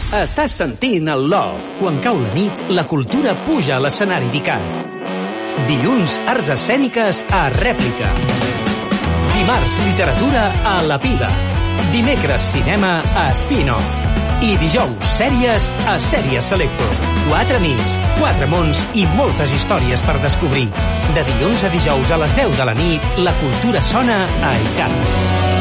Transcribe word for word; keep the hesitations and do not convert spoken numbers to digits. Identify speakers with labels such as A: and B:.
A: Estàs sentint el Love. Quan cau la nit, la cultura puja a l'escenari d'ICAT. Dilluns, arts escèniques a Rèplica. Dimarts, literatura a La Pila. Dimecres, cinema a Spin-off. I dijous, sèries a Sèries Selector. Quatre nits, quatre mons i moltes històries per descobrir. De dilluns a dijous a les deu de la nit, la cultura sona a ICAT.